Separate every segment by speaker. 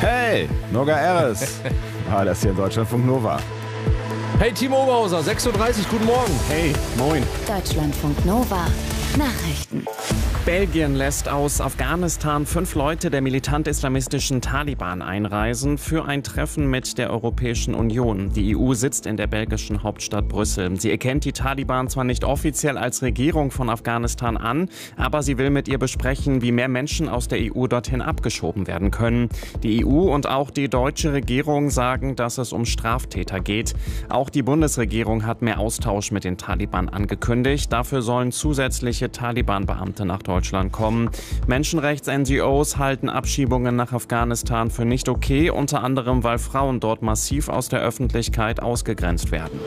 Speaker 1: Hey, Noga Eres. Das hier in Deutschlandfunk Nova.
Speaker 2: Hey, Timo Oberhauser, 6:30 Uhr, guten Morgen.
Speaker 1: Hey, moin.
Speaker 3: Deutschlandfunk Nova. Nachrichten.
Speaker 4: Belgien lässt aus Afghanistan 5 Leute der militant-islamistischen Taliban einreisen für ein Treffen mit der Europäischen Union. Die EU sitzt in der belgischen Hauptstadt Brüssel. Sie erkennt die Taliban zwar nicht offiziell als Regierung von Afghanistan an, aber sie will mit ihr besprechen, wie mehr Menschen aus der EU dorthin abgeschoben werden können. Die EU und auch die deutsche Regierung sagen, dass es um Straftäter geht. Auch die Bundesregierung hat mehr Austausch mit den Taliban angekündigt. Dafür sollen zusätzliche Taliban-Beamte nach Deutschland kommen. Menschenrechts-NGOs halten Abschiebungen nach Afghanistan für nicht okay, unter anderem, weil Frauen dort massiv aus der Öffentlichkeit ausgegrenzt werden.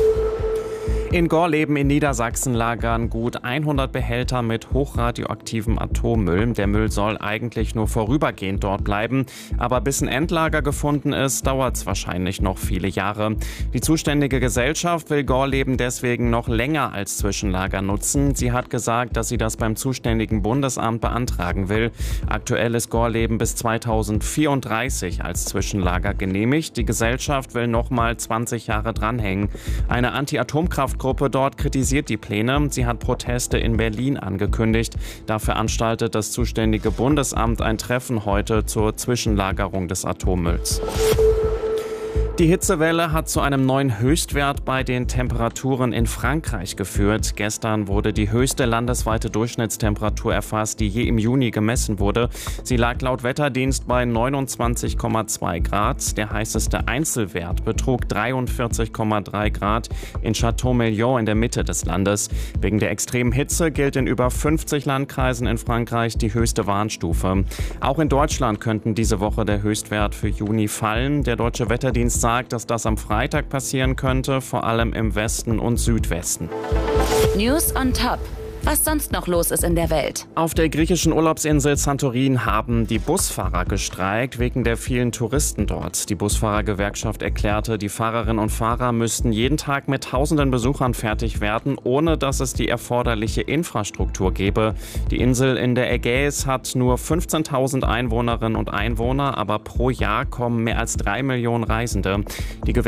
Speaker 4: In Gorleben in Niedersachsen lagern gut 100 Behälter mit hochradioaktivem Atommüll. Der Müll soll eigentlich nur vorübergehend dort bleiben. Aber bis ein Endlager gefunden ist, dauert es wahrscheinlich noch viele Jahre. Die zuständige Gesellschaft will Gorleben deswegen noch länger als Zwischenlager nutzen. Sie hat gesagt, dass sie das beim zuständigen Bundesamt beantragen will. Aktuell ist Gorleben bis 2034 als Zwischenlager genehmigt. Die Gesellschaft will nochmal 20 Jahre dranhängen. Eine Anti-Atomkraftgruppe dort kritisiert die Pläne. Sie hat Proteste in Berlin angekündigt. Da veranstaltet das zuständige Bundesamt ein Treffen heute zur Zwischenlagerung des Atommülls. Die Hitzewelle hat zu einem neuen Höchstwert bei den Temperaturen in Frankreich geführt. Gestern wurde die höchste landesweite Durchschnittstemperatur erfasst, die je im Juni gemessen wurde. Sie lag laut Wetterdienst bei 29,2 Grad. Der heißeste Einzelwert betrug 43,3 Grad in Château-Meylan in der Mitte des Landes. Wegen der extremen Hitze gilt in über 50 Landkreisen in Frankreich die höchste Warnstufe. Auch in Deutschland könnten diese Woche der Höchstwert für Juni fallen. Der deutsche Wetterdienst sagt, dass das am Freitag passieren könnte, vor allem im Westen und Südwesten.
Speaker 3: News on Top. Was sonst noch los ist in der Welt.
Speaker 4: Auf der griechischen Urlaubsinsel Santorin haben die Busfahrer gestreikt wegen der vielen Touristen dort. Die Busfahrergewerkschaft erklärte, die Fahrerinnen und Fahrer müssten jeden Tag mit tausenden Besuchern fertig werden, ohne dass es die erforderliche Infrastruktur gäbe. Die Insel in der Ägäis hat nur 15.000 Einwohnerinnen und Einwohner, aber pro Jahr kommen mehr als 3 Millionen Reisende. Die